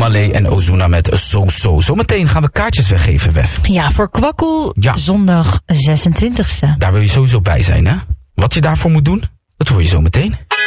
Omale en Ozuna met So. Zometeen gaan we kaartjes weggeven, Wef. Ja, voor Kwakkel, Ja. zondag 26e. Daar wil je sowieso bij zijn, hè? Wat je daarvoor moet doen, dat hoor je zo meteen.